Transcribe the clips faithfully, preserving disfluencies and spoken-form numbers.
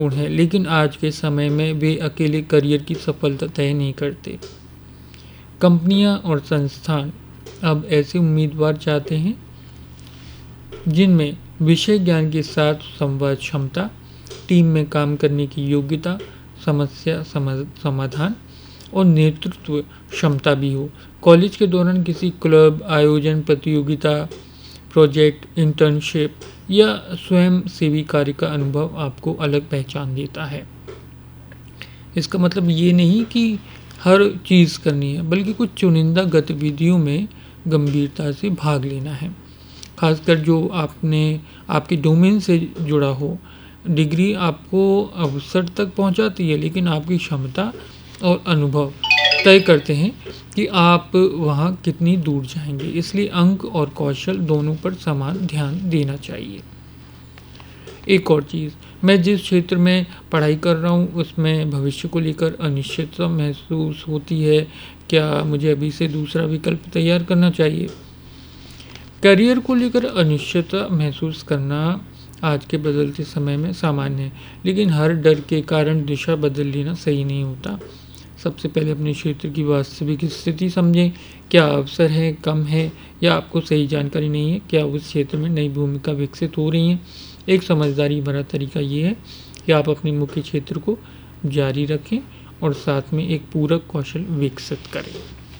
गुण है, लेकिन आज के समय में वे अकेले करियर की सफलता तय नहीं करते। कंपनियां और संस्थान अब ऐसे उम्मीदवार चाहते हैं जिनमें विषय ज्ञान के साथ संवाद क्षमता, टीम में काम करने की योग्यता, समस्या समाधान और नेतृत्व क्षमता भी हो। कॉलेज के दौरान किसी क्लब, आयोजन, प्रतियोगिता, प्रोजेक्ट, इंटर्नशिप या स्वयं सेवी कार्य का अनुभव आपको अलग पहचान देता है। इसका मतलब ये नहीं कि हर चीज़ करनी है, बल्कि कुछ चुनिंदा गतिविधियों में गंभीरता से भाग लेना है, खासकर जो आपने आपके डोमेन से जुड़ा हो। डिग्री आपको अवसर तक पहुंचाती है, लेकिन आपकी क्षमता और अनुभव तय करते हैं कि आप वहां कितनी दूर जाएंगे। इसलिए अंक और कौशल दोनों पर समान ध्यान देना चाहिए। एक और चीज़, मैं जिस क्षेत्र में पढ़ाई कर रहा हूँ उसमें भविष्य को लेकर अनिश्चितता महसूस होती है। क्या मुझे अभी से दूसरा विकल्प तैयार करना चाहिए? करियर को लेकर अनिश्चितता महसूस करना आज के बदलते समय में सामान्य है, लेकिन हर डर के कारण दिशा बदल लेना सही नहीं होता। सबसे पहले अपने क्षेत्र की वास्तविक स्थिति समझें। क्या अवसर है, कम है, या आपको सही जानकारी नहीं है? क्या उस क्षेत्र में नई भूमिका विकसित हो रही है? एक समझदारी भरा तरीका ये है कि आप अपने मुख्य क्षेत्र को जारी रखें और साथ में एक पूरक कौशल विकसित करें।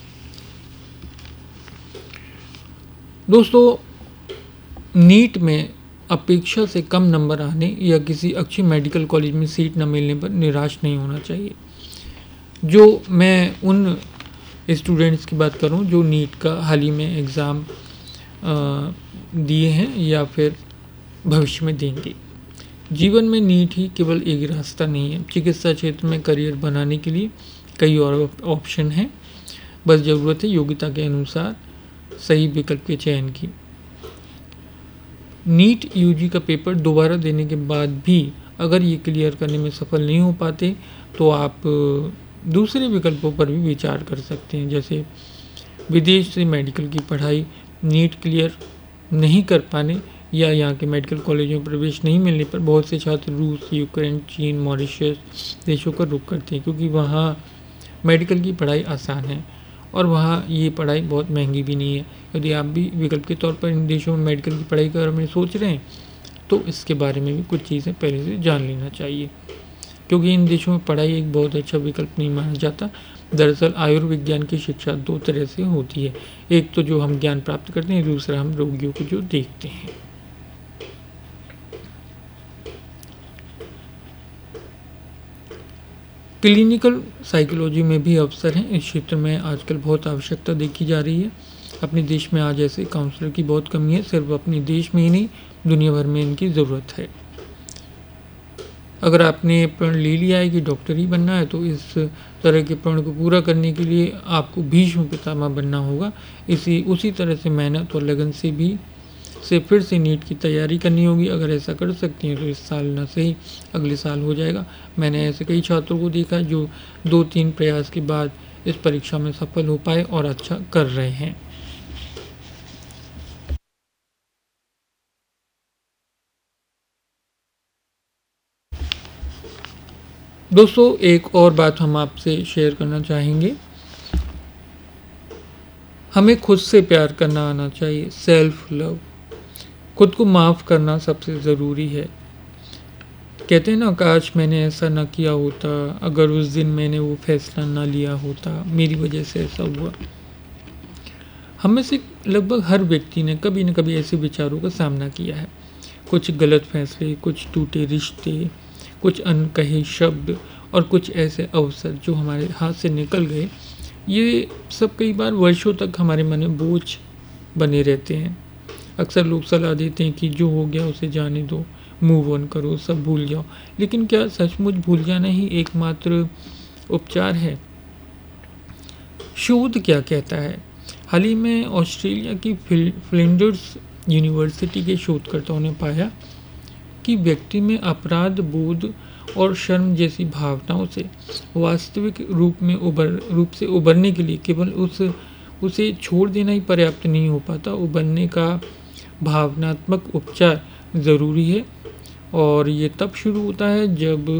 दोस्तों, नीट में अपेक्षा से कम नंबर आने या किसी अच्छी मेडिकल कॉलेज में सीट न मिलने पर निराश नहीं होना चाहिए। जो मैं उन स्टूडेंट्स की बात कर रहा हूँ जो नीट का हाल ही में एग्ज़ाम दिए हैं या फिर भविष्य में देंगे। जीवन में नीट ही केवल एक रास्ता नहीं है। चिकित्सा क्षेत्र में करियर बनाने के लिए कई और ऑप्शन हैं, बस ज़रूरत है योग्यता के अनुसार सही विकल्प के चयन की। नीट यूजी का पेपर दोबारा देने के बाद भी अगर ये क्लियर करने में सफल नहीं हो पाते तो आप दूसरे विकल्पों पर भी विचार कर सकते हैं, जैसे विदेश से मेडिकल की पढ़ाई। नीट क्लियर नहीं कर पाने या यहाँ के मेडिकल कॉलेजों में प्रवेश नहीं मिलने पर बहुत से छात्र रूस, यूक्रेन, चीन, मॉरिशस देशों का रुख करते हैं, क्योंकि वहाँ मेडिकल की पढ़ाई आसान है और वहाँ ये पढ़ाई बहुत महंगी भी नहीं है। यदि आप भी विकल्प के तौर पर इन देशों में मेडिकल की पढ़ाई के बारे में सोच रहे हैं तो इसके बारे में भी कुछ चीज़ें पहले से जान लेना चाहिए, क्योंकि इन देशों में पढ़ाई एक बहुत अच्छा विकल्प नहीं माना जाता। दरअसल आयुर्विज्ञान की शिक्षा दो तरह से होती है, एक तो जो हम ज्ञान प्राप्त करते हैं, दूसरा हम रोगियों को जो देखते हैं। क्लिनिकल साइकोलॉजी में भी अवसर हैं। इस क्षेत्र में आजकल बहुत आवश्यकता देखी जा रही है। अपने देश में आज ऐसे काउंसलर की बहुत कमी है। सिर्फ अपने देश में ही नहीं, दुनिया भर में इनकी ज़रूरत है। अगर आपने प्रण ले लिया है कि डॉक्टर ही बनना है तो इस तरह के प्रण को पूरा करने के लिए आपको भीष्म पितामह बनना होगा। इसी उसी तरह से मेहनत और लगन से भी से फिर से नीट की तैयारी करनी होगी। अगर ऐसा कर सकती हैं तो इस साल न सही अगले साल हो जाएगा। मैंने ऐसे कई छात्रों को देखा जो दो तीन प्रयास के बाद इस परीक्षा में सफल हो पाए और अच्छा कर रहे हैं। दोस्तों, एक और बात हम आपसे शेयर करना चाहेंगे। हमें खुद से प्यार करना आना चाहिए, सेल्फ लव। खुद को माफ़ करना सबसे ज़रूरी है। कहते हैं ना, काश मैंने ऐसा ना किया होता, अगर उस दिन मैंने वो फैसला ना लिया होता, मेरी वजह से ऐसा हुआ। हम में से लगभग हर व्यक्ति ने कभी न कभी ऐसे विचारों का सामना किया है। कुछ गलत फैसले, कुछ टूटे रिश्ते, कुछ अनकहे शब्द और कुछ ऐसे अवसर जो हमारे हाथ से निकल गए। ये सब कई बार वर्षों तक हमारे मन में बोझ बने रहते हैं। अक्सर लोग सलाह देते हैं कि जो हो गया उसे जाने दो, मूव ऑन करो, सब भूल जाओ। लेकिन क्या सचमुच भूल जाना ही एकमात्र उपचार है? शोध क्या कहता है? हाल ही में ऑस्ट्रेलिया की फ्लिंडर्स यूनिवर्सिटी के शोधकर्ताओं ने पाया कि व्यक्ति में अपराध बोध और शर्म जैसी भावनाओं से वास्तविक रूप में उबर रूप से उबरने के लिए केवल उस उसे छोड़ देना ही पर्याप्त नहीं हो पाता। उबरने का भावनात्मक उपचार ज़रूरी है और ये तब शुरू होता है जब